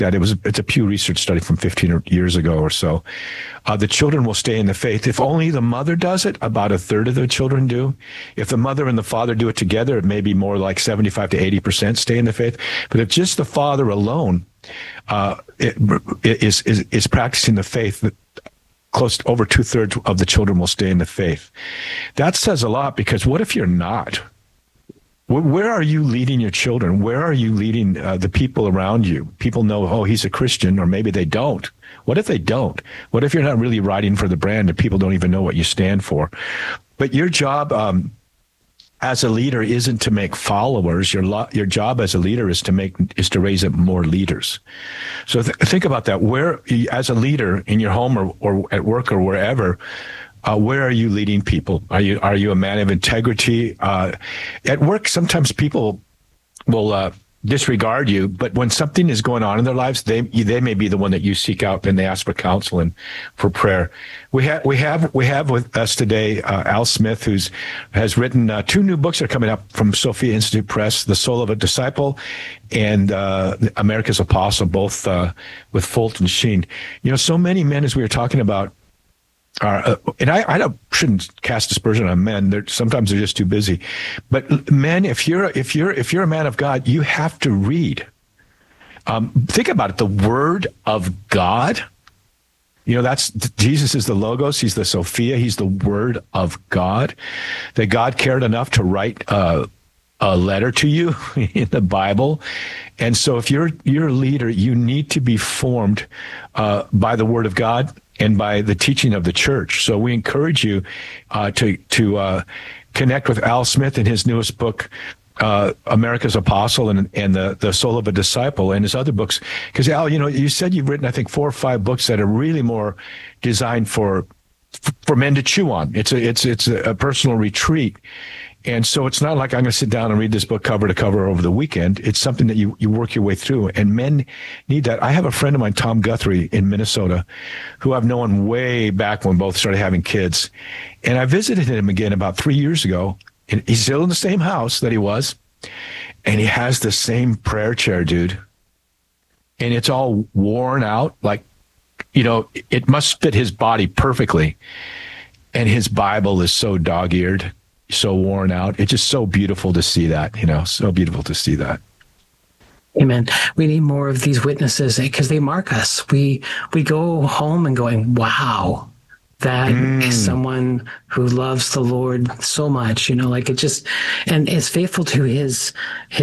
that. It's a Pew Research study from 15 years ago or so. The children will stay in the faith. If only the mother does it, about a third of the children do. If the mother and the father do it together, it may be more like 75 to 80% stay in the faith. But if just the father alone is practicing the faith, close to over 2/3 of the children will stay in the faith. That says a lot, because what if you're not? Where are you leading your children? Where are you leading the people around you? People know, oh, he's a Christian, or maybe they don't. What if they don't? What if you're not really riding for the brand and people don't even know what you stand for? But your job as a leader isn't to make followers. Your job as a leader is to raise up more leaders. So think about that. Where, as a leader in your home or at work or wherever, where are you leading people? Are you a man of integrity? At work, sometimes people will disregard you, but when something is going on in their lives, they may be the one that you seek out and they ask for counsel and for prayer. We have with us today Al Smith, who has written 2 new books that are coming up from Sophia Institute Press: The Soul of a Disciple and America's Apostle, both with Fulton Sheen. So many men, as we were talking about, and I shouldn't cast aspersion on men. Sometimes they're just too busy. But men, if you're a man of God, you have to read. Think about it. The Word of God. That's Jesus is the Logos. He's the Sophia. He's the Word of God. That God cared enough to write a letter to you in the Bible. And so if you're a leader, you need to be formed by the Word of God and by the teaching of the church. So we encourage you to connect with Al Smith in his newest book, America's Apostle and the Soul of a Disciple, and his other books. Because Al, you said you've written, I think, 4 or 5 books that are really more designed for men to chew on. It's a personal retreat. And so it's not like I'm going to sit down and read this book cover to cover over the weekend. It's something that you work your way through, and men need that. I have a friend of mine, Tom Guthrie, in Minnesota, who I've known way back when both started having kids. And I visited him again about 3 years ago, and he's still in the same house that he was, and he has the same prayer chair, dude. And it's all worn out, like, it must fit his body perfectly. And his Bible is so dog-eared, so worn out. It's just so beautiful to see that, so beautiful to see that. Amen. We need more of these witnesses because they mark us. We go home and going, wow, that is someone who loves the Lord so much, like it just, and is faithful to his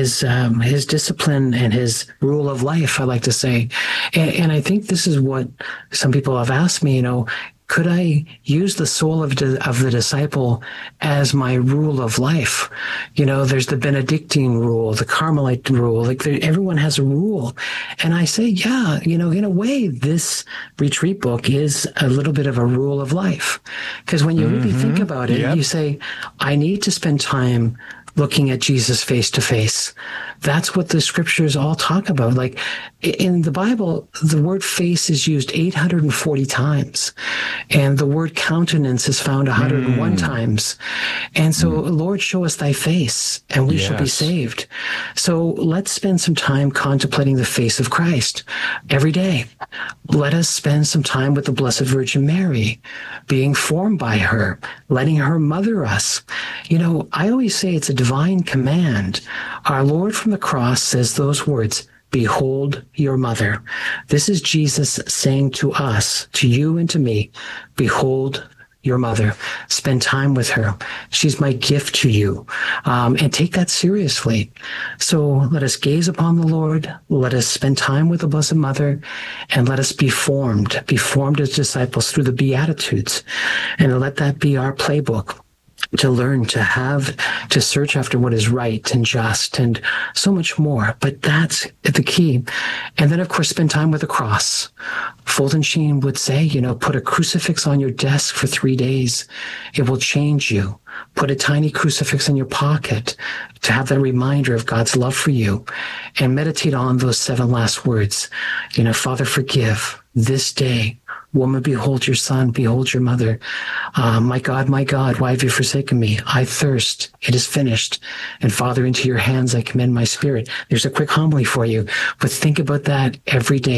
discipline and his rule of life, I like to say. And I think this is what some people have asked me, could I use the soul of the disciple as my rule of life? There's the Benedictine rule, the Carmelite rule, everyone has a rule. And I say, yeah, in a way, this retreat book is a little bit of a rule of life. Because when you really think about it, you say, I need to spend time looking at Jesus face to face. That's what the scriptures all talk about. Like in the Bible, the word face is used 840 times, and the word countenance is found 101 times. And so, Lord, show us thy face, and we shall be saved. So let's spend some time contemplating the face of Christ every day. Let us spend some time with the Blessed Virgin Mary, being formed by her, letting her mother us. I always say it's a divine command. Our Lord from the cross says those words, behold your mother. This is Jesus saying to us, to you and to me, behold your mother. Spend time with her. She's my gift to you. And take that seriously. So let us gaze upon the Lord. Let us spend time with the Blessed Mother, and let us be formed as disciples through the Beatitudes. And let that be our playbook, to learn to search after what is right and just and so much more. But that's the key. And then, of course, spend time with the cross. Fulton Sheen would say, put a crucifix on your desk for 3 days. It will change you. Put a tiny crucifix in your pocket to have that reminder of God's love for you, and meditate on those 7 last words. Father, forgive this day Woman, behold your son, behold your mother. My God, why have you forsaken me? I thirst. It is finished. And Father, into your hands I commend my spirit. There's a quick homily for you, but think about that every day.